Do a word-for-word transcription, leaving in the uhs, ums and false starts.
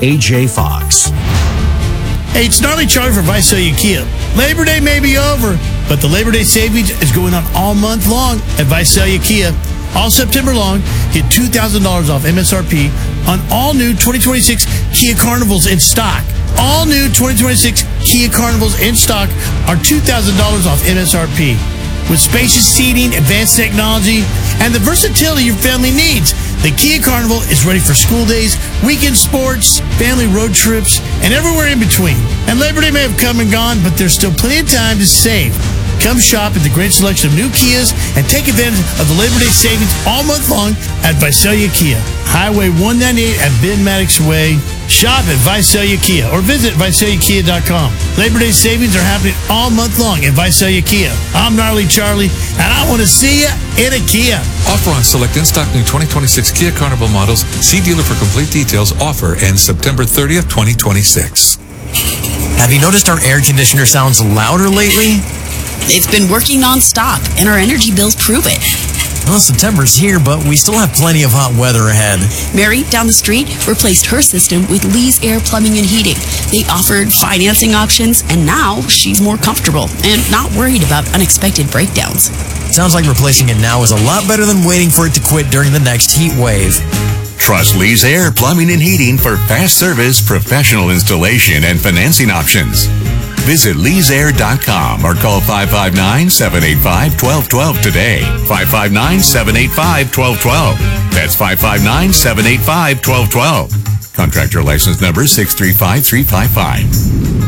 A J Fox. Hey, it's Gnarly Charlie for Visalia Kia. Labor Day may be over, but the Labor Day savings is going on all month long at Visalia Kia. All September long, get two thousand dollars off M S R P on all new twenty twenty-six Kia Carnivals in stock. All new twenty twenty-six Kia Carnivals in stock are two thousand dollars off M S R P. With spacious seating, advanced technology, and the versatility your family needs, the Kia Carnival is ready for school days, weekend sports, family road trips, and everywhere in between. And Labor Day may have come and gone, but there's still plenty of time to save. Come shop at the great selection of new Kias and take advantage of the Labor Day savings all month long at Visalia Kia. Highway one ninety-eight at Ben Maddox Way. Shop at Visalia Kia or visit Visalia Kia dot com. Labor Day savings are happening all month long at Visalia Kia. I'm Gnarly Charlie, and I want to see you in a Kia. Offer on select in-stock new twenty twenty-six Kia Carnival models. See dealer for complete details. Offer ends September thirtieth, twenty twenty-six. Have you noticed our air conditioner sounds louder lately? It's been working non-stop, and our energy bills prove it. Well, September's here, but we still have plenty of hot weather ahead. Mary, down the street, replaced her system with Lee's Air Plumbing and Heating. They offered financing options, and now she's more comfortable and not worried about unexpected breakdowns. Sounds like replacing it now is a lot better than waiting for it to quit during the next heat wave. Trust Lee's Air Plumbing and Heating for fast service, professional installation, and financing options. Visit lees air dot com or call five five nine, seven eight five, one two one two today. five five nine, seven eight five, one two one two. That's five five nine, seven eight five, one two one two. Contractor license number six three five three five five.